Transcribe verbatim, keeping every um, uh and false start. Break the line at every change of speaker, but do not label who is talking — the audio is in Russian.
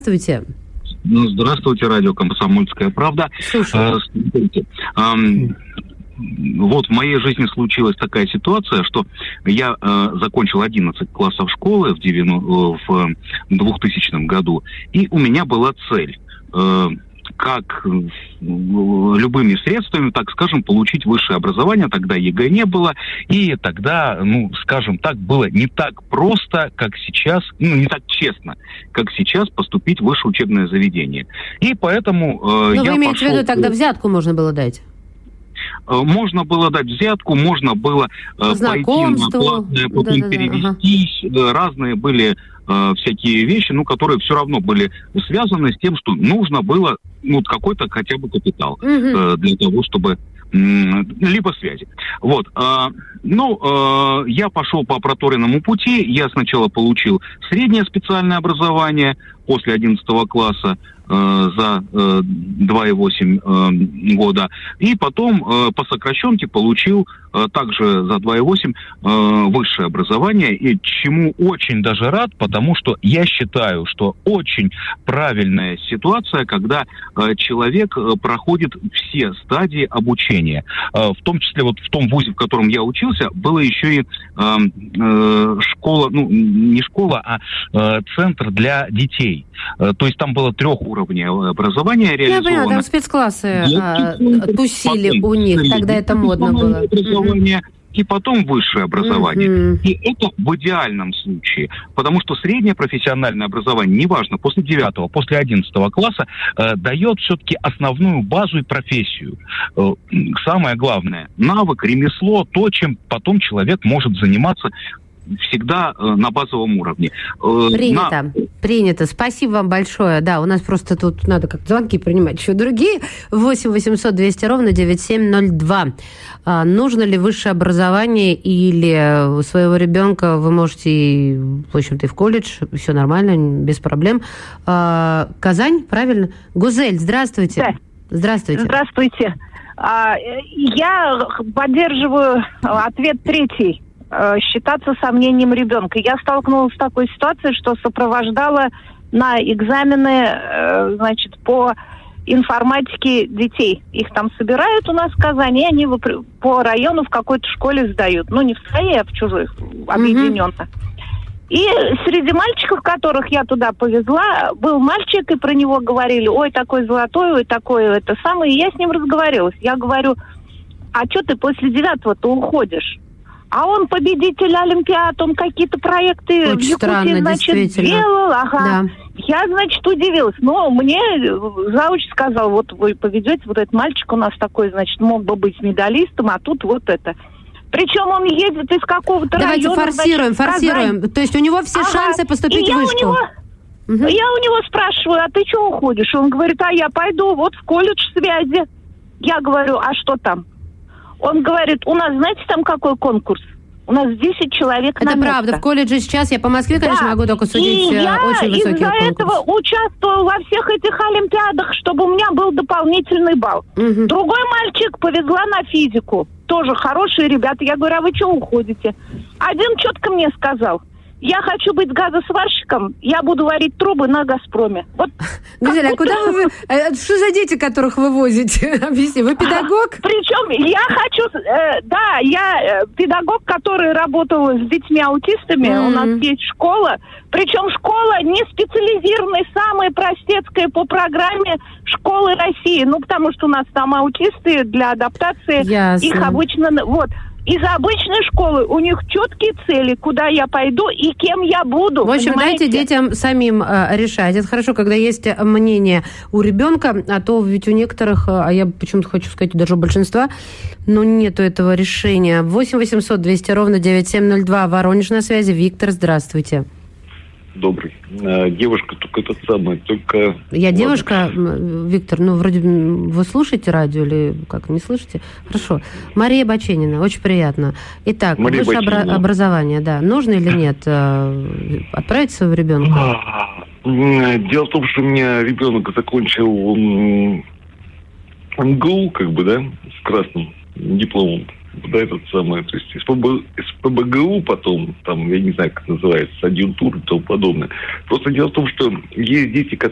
Здравствуйте.
Ну, здравствуйте, радио «Комсомольская правда».
Слушаю.
Смотрите, эм, вот в моей жизни случилась такая ситуация, что я э, закончил одиннадцать классов школы в, девяносто, в двухтысячном году, и у меня была цель э, как любыми средствами, так скажем, получить высшее образование. Тогда ЕГЭ не было, и тогда, ну, скажем так, было не так просто, как сейчас, ну, не так честно, как сейчас поступить в высшее учебное заведение. И поэтому э,
Но
я
вы имеете
пошел...
в виду, тогда взятку можно было дать?
Можно было дать взятку, можно было э, пойти на платное, потом да, да, перевестись. Ага. Разные были э, всякие вещи, ну, которые все равно были связаны с тем, что нужно было ну, какой-то хотя бы капитал угу. э, для того, чтобы... либо связи. Вот. Э, ну, э, я пошел по проторенному пути. Я сначала получил среднее специальное образование после одиннадцатого класса э, за э, два и восемь э, года. И потом э, по сокращенке получил э, также за два и восемь э, высшее образование. И чему очень даже рад, потому что я считаю, что очень правильная ситуация, когда э, человек э, проходит все стадии обучения. Э, в том числе вот в том вузе, в котором я учился, было еще и э, э, школа, ну не школа, а э, центр для детей. Э, то есть там было трех уровней образования реализовано.
Я поняла, там спецклассы а, тусили у них, тогда это модно было.
И потом высшее образование.
Mm-hmm.
И это в идеальном случае. Потому что среднее профессиональное образование, неважно, после девятого, после одиннадцатого класса, э, дает все-таки основную базу и профессию. Э, самое главное, навык, ремесло, то, чем потом человек может заниматься всегда э, на базовом уровне.
Э, Принято. На... Принято. Спасибо вам большое. Да, у нас просто тут надо как звонки принимать еще другие. восемь восемьсот двести ровно девяносто семь ноль два. А, нужно ли высшее образование или у своего ребенка вы можете, в общем-то, и в колледж, все нормально, без проблем. А, Казань, правильно? Гузель, здравствуйте.
Да.
Здравствуйте.
Здравствуйте. А, я поддерживаю ответ третий. Считаться сомнением ребенка. Я столкнулась с такой ситуацией, что сопровождала на экзамены, значит, по информатике детей. Их там собирают у нас в Казани, и они по району в какой-то школе сдают. Ну, не в своей, а в чужой, объединенно. Mm-hmm. И среди мальчиков, которых я туда повезла, был мальчик, и про него говорили: ой, такой золотой, ой, такой это самое. И я с ним разговаривалась. Я говорю: а что ты после девятого-то уходишь? А он победитель Олимпиад, он какие-то проекты
очень
в Якутии,
странно,
значит, делал. Ага. Да. Я, значит, удивилась. Но мне зауч сказал: вот вы поведете, вот этот мальчик у нас такой, значит, мог бы быть медалистом, а тут вот это. Причем он ездит из какого-то
Давайте
района.
Давайте форсируем,
значит,
форсируем. То есть у него все ага. шансы поступить
и
в вышку.
Я у, него, угу. я у него спрашиваю: а ты что уходишь? Он говорит: а я пойду вот в колледж связи. Я говорю: а что там? Он говорит: у нас, знаете, там какой конкурс? У нас десять человек
это
на место.
Это правда. В колледже сейчас, я по Москве, конечно, да. могу только судить,
и
очень высокий конкурс.
я из-за этого участвовала во всех этих олимпиадах, чтобы у меня был дополнительный балл. Угу. Другой мальчик повезла на физику. Тоже хорошие ребята. Я говорю: а вы что уходите? Один четко мне сказал: я хочу быть газосварщиком, я буду варить трубы на «Газпроме». Вот.
Гузель, а куда вы... Что за дети, которых вы возите? Объясни, вы педагог?
Причем я хочу... Э, да, я педагог, который работал с детьми-аутистами. Mm-hmm. У нас есть школа. Причем школа не специализированная, самая простецкая по программе школы России. Ну, потому что у нас там аутисты для адаптации.
Ясно.
Их обычно... Вот. Из обычной школы у них четкие цели, куда я пойду и кем я буду.
В общем, понимаете? Дайте детям самим э, решать. Это хорошо, когда есть мнение у ребенка, а то ведь у некоторых, а я почему-то хочу сказать, даже у большинства, ну, нету этого решения. восемь восемьсот двести ровно девяносто семь ноль два. Воронеж на связи. Виктор, здравствуйте.
Добрый. Девушка только этот самый, только...
Я девушка, Виктор, ну, вроде вы слушаете радио или как, не слышите? Хорошо. Мария Баченина, очень приятно. Итак,
Мария
высшее обра- образование, да. Нужно или нет отправить своего ребенка?
Дело в том, что у меня ребенок закончил эм гэ у, как бы, да, с красным дипломом. Да, этот самый, то есть из пэ бэ гэ у потом, там, я не знаю, как называется, адъюнктура и тому подобное. Просто дело в том, что есть дети, которые